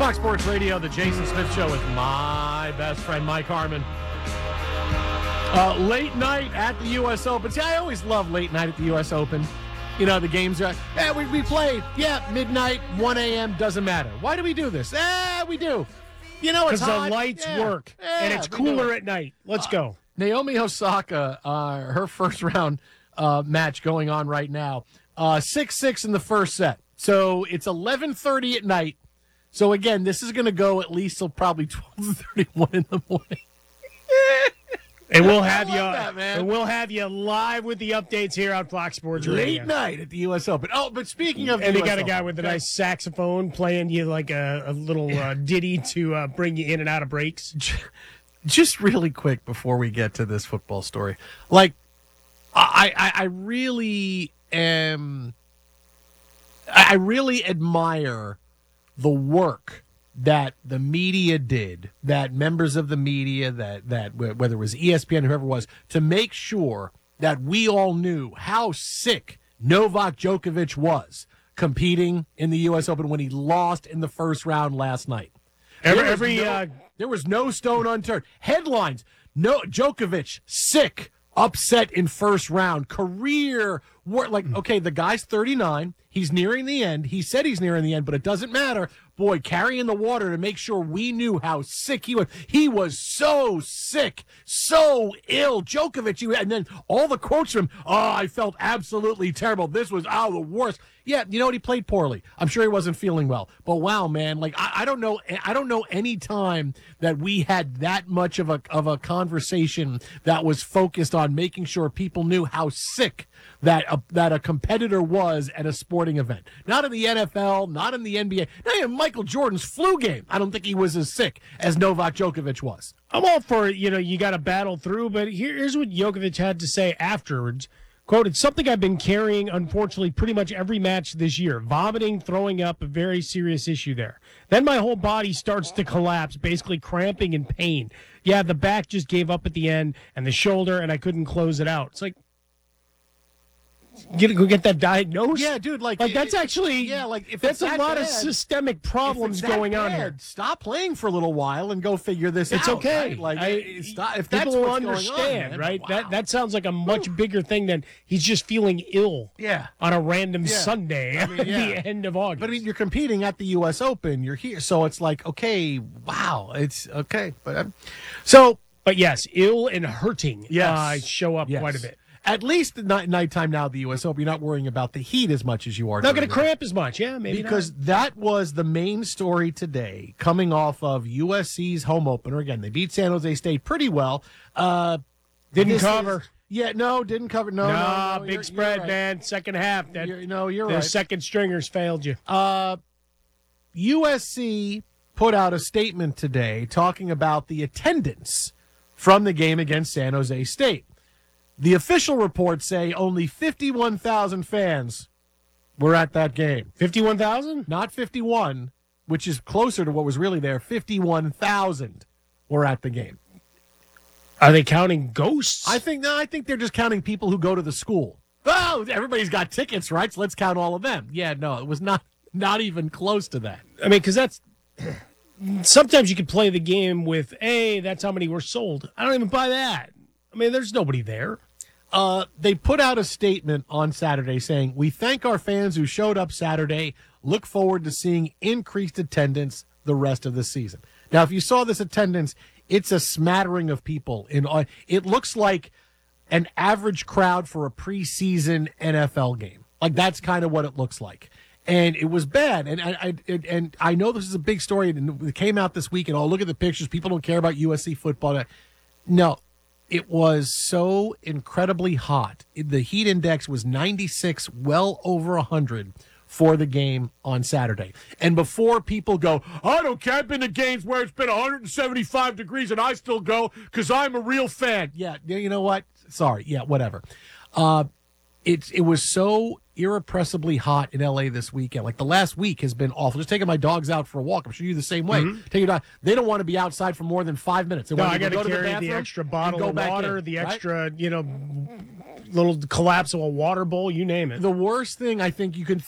Fox Sports Radio, the Jason Smith Show with my best friend, Mike Harmon. Late night at the U.S. Open. See, I always love late night at the U.S. Open. You know, the games are, we played. Yeah, midnight, 1 a.m., doesn't matter. Why do we do this? We do. You know, it's hot. Because the lights work, and it's cooler at night. Let's go. Naomi Osaka, her first round match going on right now. 6-6 in the first set. So it's 11:30 at night. So, again, this is going to go at least till probably 12:31 in the morning. And we'll have you, man. we'll have you live with the updates here on Fox Sports Radio. Late night at the U.S. Open. Oh, but speaking of, and the they got US a guy Open, with a nice saxophone playing you like a little ditty to bring you in and out of breaks. Just really quick before we get to this football story, like I really am. I really admire the work that the media did, that members of the media, that whether it was ESPN, whoever it was, to make sure that we all knew how sick Novak Djokovic was competing in the U.S. Open when he lost in the first round last night. There was no stone unturned. Headlines: No Djokovic sick, upset in first round, career war. Like, okay, the guy's 39. He's nearing the end. He said he's nearing the end, but it doesn't matter. Boy, carrying the water to make sure we knew how sick he was. He was so sick, so ill. Djokovic, and then all the quotes from him, I felt absolutely terrible. This was, the worst. Yeah, you know what? He played poorly. I'm sure he wasn't feeling well. But wow, man, like I don't know any time that we had that much of a conversation that was focused on making sure people knew how sick that a competitor was at a sporting event. Not in the NFL, not in the NBA, not even Michael Jordan's flu game. I don't think he was as sick as Novak Djokovic was. I'm all for, you got to battle through, but here's what Djokovic had to say afterwards. Quote, "It's something I've been carrying, unfortunately, pretty much every match this year. Vomiting, throwing up, a very serious issue there. Then my whole body starts to collapse, basically cramping in pain. Yeah, the back just gave up at the end, and the shoulder, and I couldn't close it out." It's like, go get that diagnosed? Yeah, dude, that's actually, if that's it's a lot bad, of systemic problems going on here. Stop playing for a little while and go figure this out. It's okay. Right? Like, if that's people will what's understand, going on, right? Wow. That sounds like a much bigger thing than he's just feeling ill. Yeah. On a random Sunday at the end of August. But I mean, you're competing at the U.S. Open. You're here, so it's like, okay, wow, it's okay. But But yes, ill and hurting. Yes. Show up quite a bit. At least at nighttime now at the U.S. Open, you're not worrying about the heat as much as you are. Not going to cramp as much, maybe because that was the main story today, coming off of USC's home opener. Again, they beat San Jose State pretty well. Didn't cover. Didn't cover. No, big spread, right, man. Second half. You're right. The second stringers failed you. USC put out a statement today talking about the attendance from the game against San Jose State. The official reports say only 51,000 fans were at that game. 51,000? Not 51, which is closer to what was really there. 51,000 were at the game. Are they counting ghosts? I think they're just counting people who go to the school. Oh, everybody's got tickets, right? So let's count all of them. Yeah, no, it was not even close to that. I mean, because that's sometimes you could play the game with, hey, that's how many were sold. I don't even buy that. I mean, there's nobody there. They put out a statement on Saturday saying, "We thank our fans who showed up Saturday. Look forward to seeing increased attendance the rest of the season." Now, if you saw this attendance, it's a smattering of people. It looks like an average crowd for a preseason NFL game. Like, that's kind of what it looks like. And it was bad. And I know this is a big story, and it came out this week, and look at the pictures. People don't care about USC football. No. It was so incredibly hot. The heat index was 96, well over 100 for the game on Saturday. And before people go, I don't care, I've been to games where it's been 175 degrees and I still go because I'm a real fan. Yeah, you know what? Sorry. Yeah, whatever. It was so irrepressibly hot in L.A. this weekend. Like, the last week has been awful. Just taking my dogs out for a walk. I'm sure you're the same way. Mm-hmm. Take your dog. They don't want to be outside for more than 5 minutes. They I got to carry the extra bottle of water, the extra, little collapsible water bowl, you name it. The worst thing I think you can